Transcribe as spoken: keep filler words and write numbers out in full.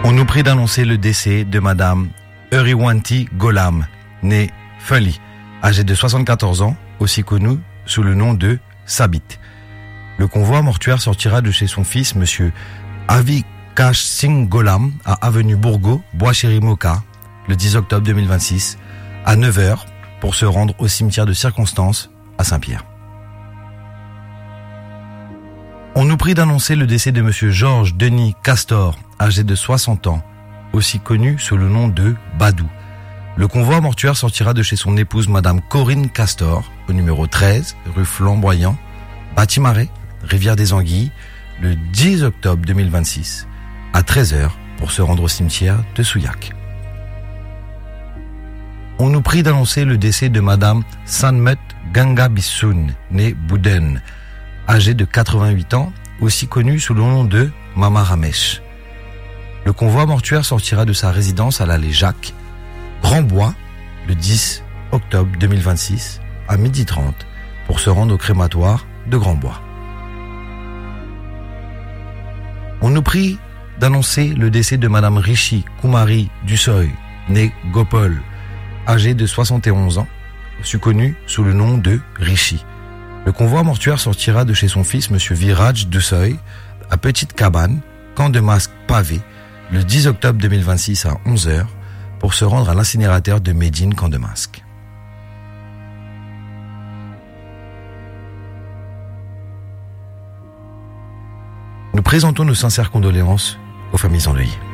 On nous prie d'annoncer le décès de Madame Uriwanti Golam, née Fali, âgée de soixante-quatorze ans, aussi connue sous le nom de Sabit. Le convoi mortuaire sortira de chez son fils, Monsieur Avikash Singh Golam, à avenue Bourgault, Bois-Chéri-Moka, le dix octobre deux mille vingt-six, à neuf heures, pour se rendre au cimetière de circonstance à Saint-Pierre. On nous prie d'annoncer le décès de Monsieur Georges Denis Castor, âgé de soixante ans, aussi connu sous le nom de Badou. Le convoi mortuaire sortira de chez son épouse Madame Corinne Castor, au numéro treize, rue Flamboyant, Batimarais, Rivière des Anguilles, le dix octobre deux mille vingt-six, à treize heures, pour se rendre au cimetière de Souillac. On nous prie d'annoncer le décès de Madame Sanmet Ganga Bissoun, née Bouden, âgée de quatre-vingt-huit ans, aussi connue sous le nom de Mama Ramesh. Le convoi mortuaire sortira de sa résidence à l'allée Jacques, Grand-Bois, le dix octobre deux mille vingt-six, à midi trente, pour se rendre au crématoire de Grand-Bois. On nous prie d'annoncer le décès de Madame Rishi Kumari Dusoy, née Gopal, âgée de soixante et onze ans, aussi connue sous le nom de Rishi. Le convoi mortuaire sortira de chez son fils, Monsieur Viraj Dusoy, à Petite Cabane, Camp de Masque Pavé, le dix octobre deux mille vingt-six à onze heures, pour se rendre à l'incinérateur de Médine, Camp de Masque. Nous présentons nos sincères condoléances aux familles endeuillées.